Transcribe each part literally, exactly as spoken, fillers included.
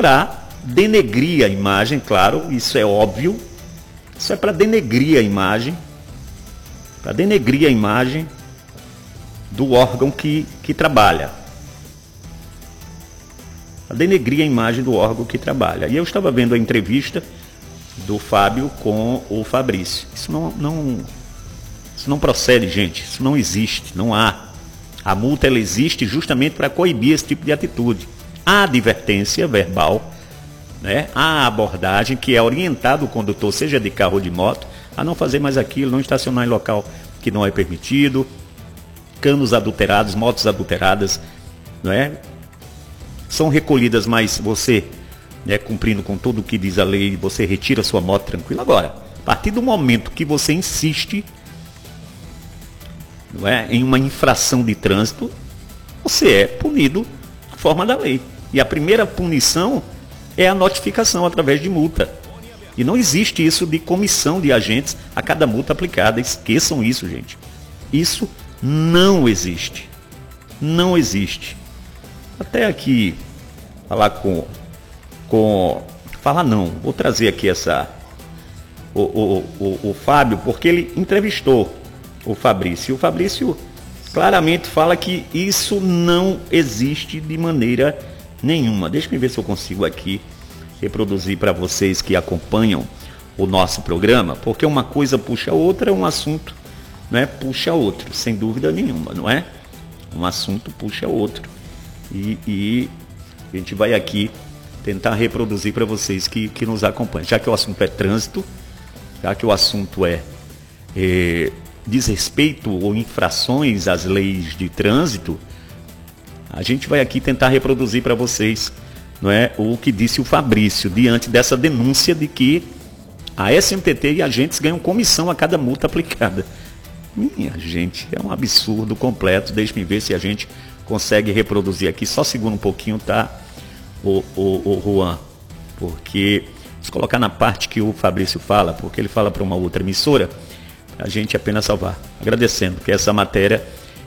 para denegrir a imagem, claro, isso é óbvio, isso é para denegrir a imagem, para denegrir a imagem do órgão que, que trabalha. Para denegrir a imagem do órgão que trabalha. E eu estava vendo a entrevista do Fábio com o Fabrício. Isso não, não, isso não procede, gente, isso não existe, não há. A multa ela existe justamente para coibir esse tipo de atitude. A advertência verbal, né? A abordagem que é orientada o condutor, seja de carro ou de moto, a não fazer mais aquilo, não estacionar em local que não é permitido, canos adulterados, motos adulteradas, não é? São recolhidas, mas você, né, cumprindo com tudo o que diz a lei, você retira sua moto tranquilo. Agora, a partir do momento que você insiste, não é, em uma infração de trânsito, você é punido da forma da lei. E a primeira punição é a notificação através de multa. E não existe isso de comissão de agentes a cada multa aplicada. Esqueçam isso, gente. Isso não existe. Não existe. Até aqui, falar com... com falar não, vou trazer aqui essa... O, o, o, o Fábio, porque ele entrevistou o Fabrício. O Fabrício claramente fala que isso não existe de maneira nenhuma. Deixa eu ver se eu consigo aqui reproduzir para vocês que acompanham o nosso programa, porque uma coisa puxa a outra, um assunto, né, puxa outro, sem dúvida nenhuma, não é? Um assunto puxa outro. E, e a gente vai aqui tentar reproduzir para vocês que, que nos acompanham. Já que o assunto é trânsito, já que o assunto é, é desrespeito ou infrações às leis de trânsito, a gente vai aqui tentar reproduzir para vocês, não é, o que disse o Fabrício diante dessa denúncia de que a S M T T e agentes ganham comissão a cada multa aplicada. Minha gente, é um absurdo completo. Deixe-me ver se a gente consegue reproduzir aqui. Só segura um pouquinho, tá, o, o, o Juan? Porque, vamos colocar na parte que o Fabrício fala, porque ele fala para uma outra emissora, a gente apenas salvar. Agradecendo, que essa matéria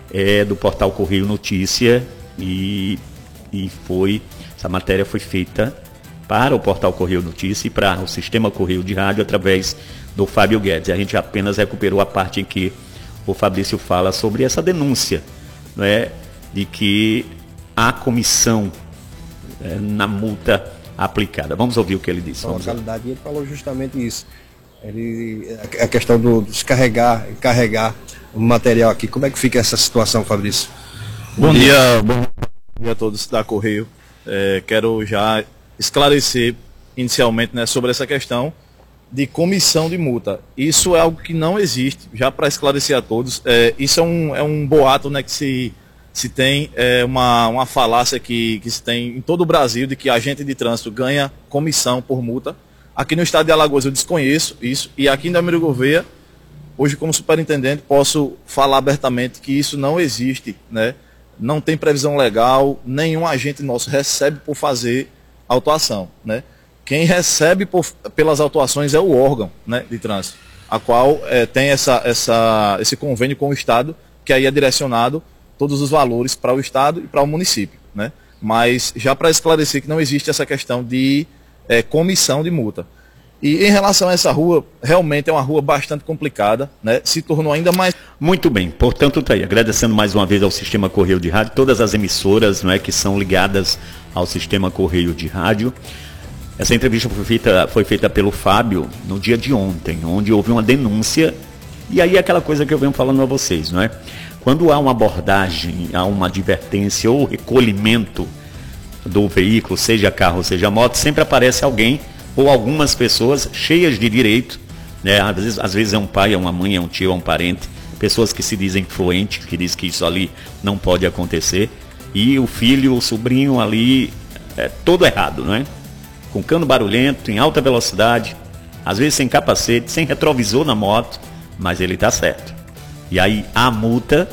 é do portal Correio Notícia e, e foi, essa matéria foi feita para o portal Correio Notícia e para o sistema Correio de Rádio através do Fábio Guedes. A gente apenas recuperou a parte em que o Fabrício fala sobre essa denúncia, não é, de que há comissão é, na multa aplicada. Vamos ouvir o que ele disse. Na localidade, ele falou justamente isso. Ele, a questão do descarregar e carregar o material aqui. Como é que fica essa situação, Fabrício? Bom, bom dia, dia, bom dia a todos da Correio. É, quero já esclarecer inicialmente, né, sobre essa questão de comissão de multa. Isso é algo que não existe, já para esclarecer a todos. É, isso é um, é um boato, né, que se, se tem, é uma, uma falácia que, que se tem em todo o Brasil de que agente de trânsito ganha comissão por multa. Aqui no estado de Alagoas eu desconheço isso, e aqui em Delmiro Gouveia, hoje como superintendente, posso falar abertamente que isso não existe, né? Não tem previsão legal, nenhum agente nosso recebe por fazer autuação, né? Quem recebe por, pelas autuações é o órgão, né, de trânsito, a qual é, tem essa, essa, esse convênio com o estado, que aí é direcionado todos os valores para o estado e para o município, né? Mas já para esclarecer que não existe essa questão de é, comissão de multa. E em relação a essa rua, realmente é uma rua bastante complicada, né? Se tornou ainda mais... Muito bem, portanto, tá aí, agradecendo mais uma vez ao Sistema Correio de Rádio, todas as emissoras, não é, que são ligadas ao Sistema Correio de Rádio. Essa entrevista foi feita, foi feita pelo Fábio no dia de ontem, onde houve uma denúncia, e aí é aquela coisa que eu venho falando a vocês, não é? Quando há uma abordagem, há uma advertência ou recolhimento do veículo, seja carro, seja moto, sempre aparece alguém ou algumas pessoas cheias de direito, né? Às vezes, às vezes é um pai, é uma mãe, é um tio, é um parente, pessoas que se dizem fluentes, que dizem que isso ali não pode acontecer, e o filho, o sobrinho ali, é todo errado, não é? Com cano barulhento, em alta velocidade, às vezes sem capacete, sem retrovisor na moto, mas ele está certo. E aí a multa,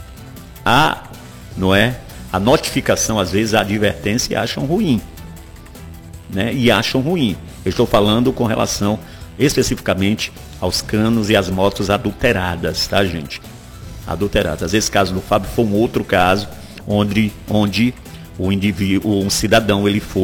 a, não é? A notificação, às vezes a advertência acham ruim, né? E acham ruim. Eu estou falando com relação especificamente aos canos e às motos adulteradas, tá, gente? Adulteradas. Esse caso do Fábio foi um outro caso onde, onde o indivíduo, um cidadão, ele foi